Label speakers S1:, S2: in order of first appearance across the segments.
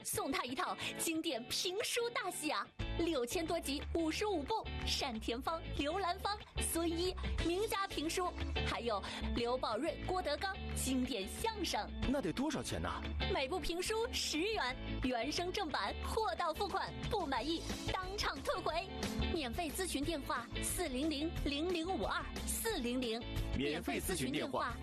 S1: 送他一套经典评书大戏啊，6000多集，55部，单田芳、刘兰芳、孙一名家评书，还有刘宝瑞、郭德纲经典相声。
S2: 那得多少钱呢？
S1: 每部评书10元，原声正版，货到付款，不满意当场退回。免费咨询电话400-0052-400，
S2: 免费咨询电话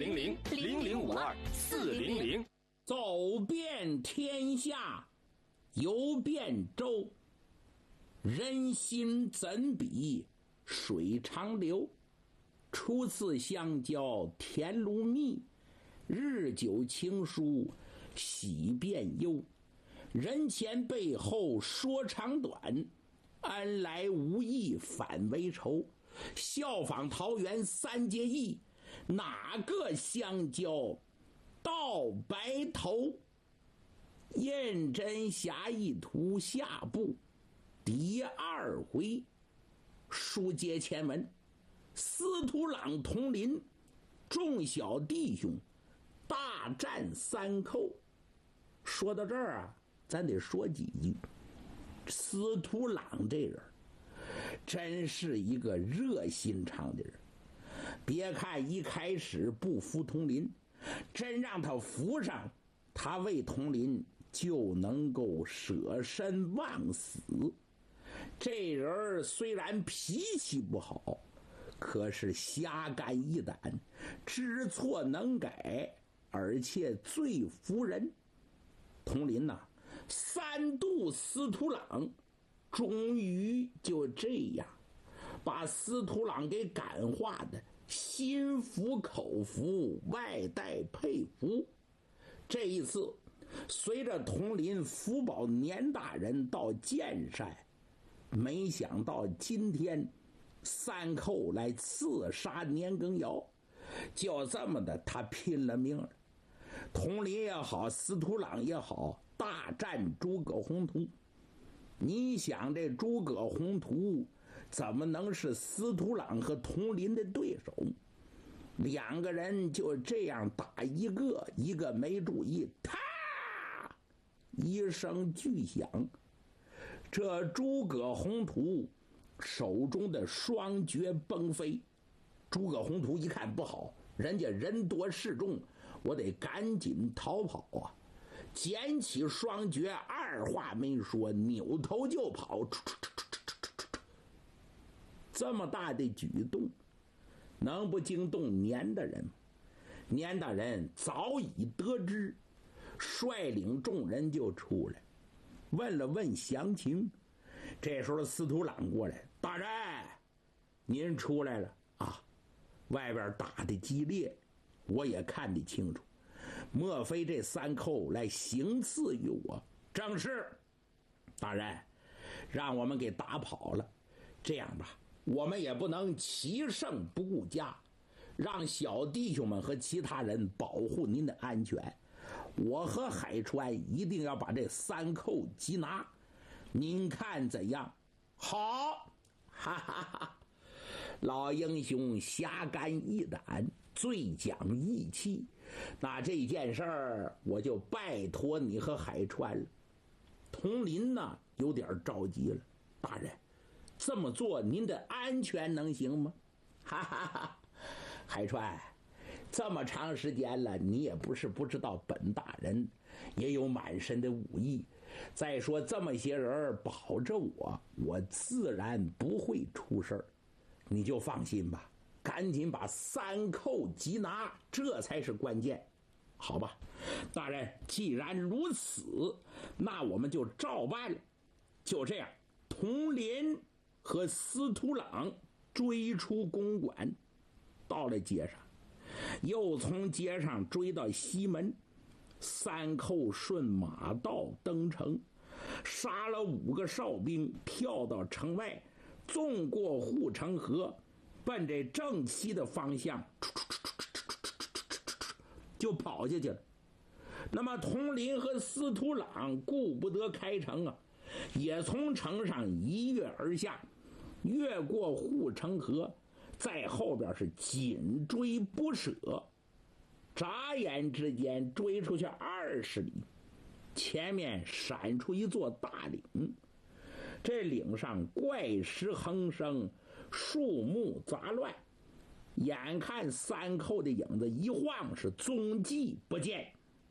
S2: 400-0052-400。
S3: 走遍天下，游遍洲，人心怎比水长流？初次相交甜如蜜，日久情疏喜变忧。人前背后说长短，恩来无意反为仇。效仿桃园三结义，哪个相交到白头？胤禛侠义图下部第2回，书接前文。司徒朗统领众小弟兄大战三寇。说到这儿啊，咱得说几句。司徒朗这人真是一个热心肠的人，别看一开始不服统领，真让他服上，他为统领就能够舍身忘死。这人虽然脾气不好，可是侠肝义胆，知错能改，而且最服人。统领呐，3度司徒朗，终于就这样把司徒朗给感化的心服口服，外带佩服。这一次随着统领福保年大人到建山，没想到今天三寇来刺杀年羹尧，就这么的他拼了命了。统领也好，司徒朗也好，大战诸葛宏图。你想这诸葛宏图怎么能是司徒朗和统领的对手？两个人就这样打一个没注意，啪一声巨响，这诸葛宏图手中的双绝崩飞。诸葛宏图一看不好，人家人多势众，我得赶紧逃跑啊！捡起双绝，二话没说，扭头就跑。这么大的举动，能不惊动年大人吗？年大人早已得知，率领众人就出来，问了问详情。这时候司徒朗过来，大人，您出来了啊！外边打得激烈，我也看得清楚，莫非这三寇来行刺于我？正是，大人，让我们给打跑了。这样吧，我们也不能其胜不顾家，让小弟兄们和其他人保护您的安全。我和海川一定要把这三寇缉拿，您看怎样？好，哈哈哈！老英雄侠肝义胆，最讲义气，那这件事儿我就拜托你和海川了。统领呢有点着急了，大人，这么做您的安全能行吗？哈哈哈！海川，这么长时间了，你也不是不知道本大人也有满身的武艺，再说这么些人保着我，我自然不会出事儿。你就放心吧，赶紧把三寇缉拿，这才是关键。好吧，大人，既然如此，那我们就照办了。就这样，统领和司徒朗追出公馆，到了街上，又从街上追到西门，三寇顺马道登城，杀了5个哨兵，跳到城外，纵过护城河，奔这正西的方向就跑下去了。那么统领和司徒朗顾不得开城啊，也从城上一跃而下，越过护城河，在后边是紧追不舍。眨眼之间追出去20里， 前面闪出一座大岭，这岭上怪石横生，树木杂乱，眼看三寇的影子一晃，是踪迹不见。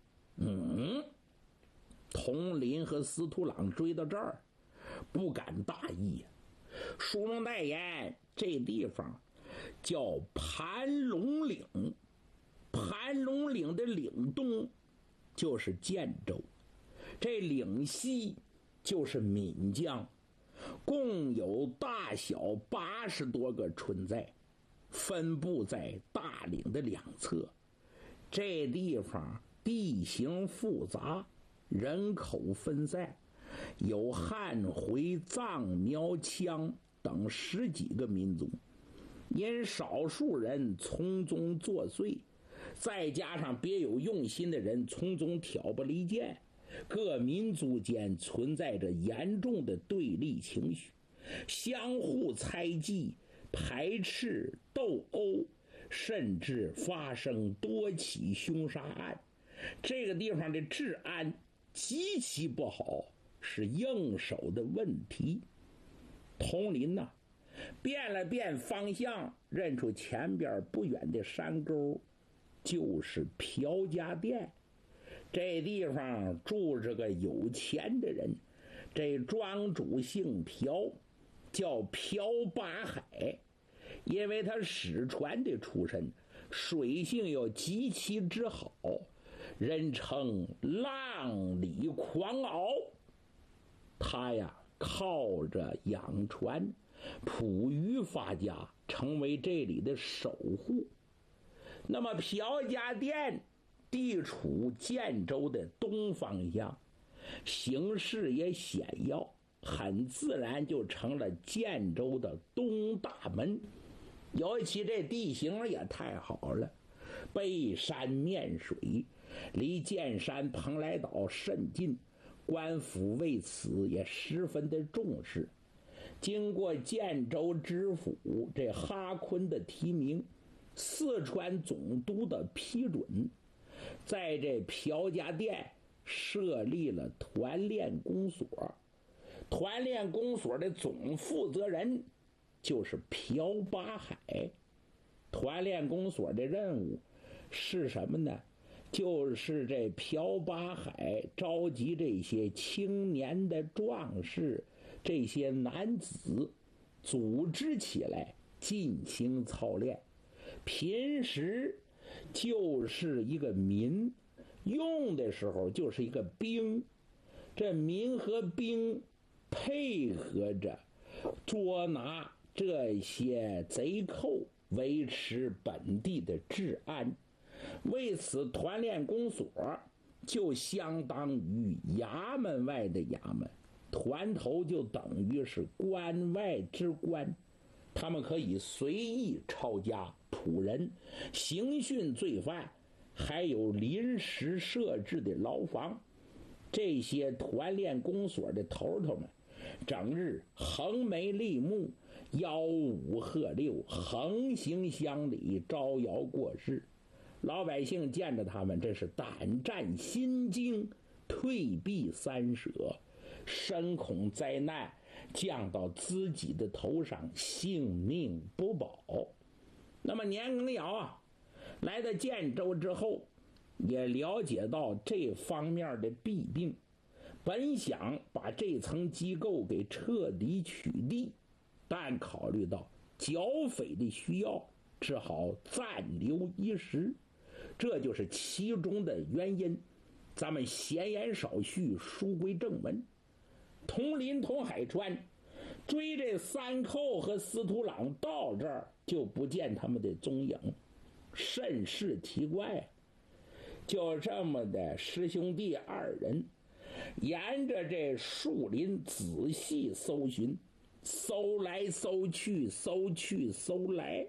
S3: 统领和司徒朗追到这儿，不敢大意。书中代言，这地方叫盘龙岭，盘龙岭的岭东就是建州，这岭西就是岷江，共有大小80多个村寨，分布在大岭的两侧。这地方地形复杂，人口分散，有汉、回、藏、苗、羌等10几个民族，因少数人从中作祟，再加上别有用心的人从中挑拨离间，各民族间存在着严重的对立情绪，相互猜忌、排斥、斗殴，甚至发生多起凶杀案。这个地方的治安极其不好，是应手的问题。统领呐，变了变方向，认出前边不远的山沟就是朴家店。这地方住着个有钱的人，这庄主姓朴，叫朴八海。因为他使船的出身，水性又极其之好，人称浪里狂鳌。他呀靠着养船捕鱼发家，成为这里的守护。那么朴家店地处建州的东方向，形势也险要，很自然就成了建州的东大门。尤其这地形也太好了，背山面水，离剑山蓬莱岛甚近，官府为此也十分的重视。经过建州知府这哈坤的提名，四川总督的批准，在这朴家店设立了团练公所。团练公所的总负责人就是朴八海。团练公所的任务是什么呢？就是这朴八海召集这些青年的壮士，这些男子组织起来进行操练。平时就是一个民，用的时候就是一个兵。这民和兵配合着捉拿这些贼寇，维持本地的治安。为此，团练公所就相当于衙门外的衙门，团头就等于是关外之官。他们可以随意抄家捕人，刑讯罪犯，还有临时设置的牢房。这些团练公所的头头们整日横眉立目，吆五喝六，横行乡里，招摇过市。老百姓见着他们真是胆战心惊，退避三舍，深恐灾难降到自己的头上，性命不保。那么年羹尧啊，来到建州之后，也了解到这方面的弊病，本想把这层机构给彻底取缔，但考虑到剿匪的需要，只好暂留一时。这就是其中的原因。咱们闲言少叙，书归正文。统领统海川追这三寇和司徒朗到这儿，就不见他们的踪影，甚是奇怪。就这么的师兄弟二人沿着这树林仔细搜寻，搜来搜去，搜去搜来，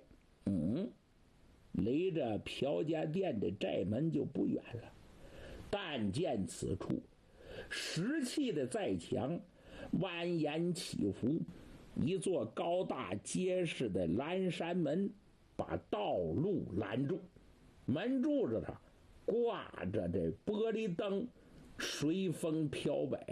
S3: 离着朴家店的寨门就不远了。但见此处石砌的寨墙蜿蜒起伏，一座高大结实的蓝山门把道路拦住，门柱子上挂着这玻璃灯， 随风飘摆，